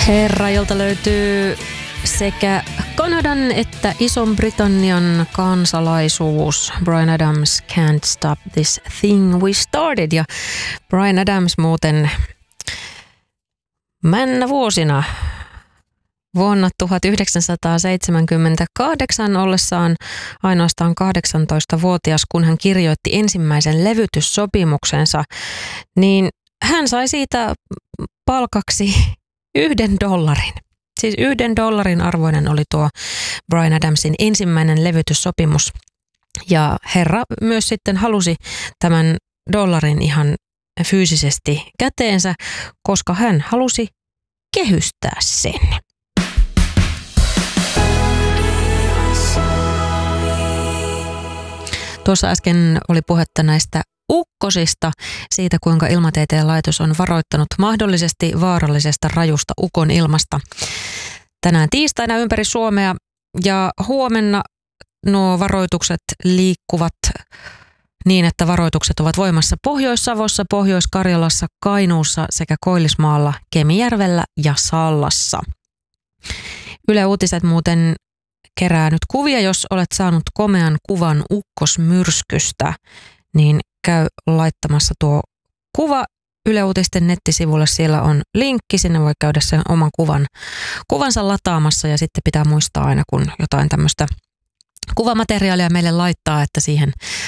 Herrailta löytyy sekä Kanadan että Ison-Britannian kansalaisuus. Bryan Adams, Can't Stop This Thing We Started. Ja Bryan Adams muuten männä vuosina vuonna 1978 ollessaan ainoastaan 18-vuotias, kun hän kirjoitti ensimmäisen levytyssopimuksensa, niin hän sai siitä palkaksi $1. Siis $1 arvoinen oli tuo Bryan Adamsin ensimmäinen levytyssopimus. Ja herra myös sitten halusi tämän dollarin ihan fyysisesti käteensä, koska hän halusi kehystää sen. Tuossa äsken oli puhetta näistä ukkosista, siitä kuinka Ilmatieteen laitos on varoittanut mahdollisesti vaarallisesta rajusta ukon ilmasta tänään tiistaina ympäri Suomea, ja huomenna nuo varoitukset liikkuvat niin, että varoitukset ovat voimassa Pohjois-Savossa, Pohjois-Karjalassa, Kainuussa sekä Koillismaalla, Kemijärvellä ja Sallassa. Yle Uutiset muuten kerää nyt kuvia, jos olet saanut komean kuvan ukkosmyrskystä, niin käy laittamassa tuo kuva Yle Uutisten nettisivulle. Siellä on linkki, sinne voi käydä sen oman kuvansa lataamassa, ja sitten pitää muistaa aina, kun jotain tämmöistä kuvamateriaalia meille laittaa, että siihen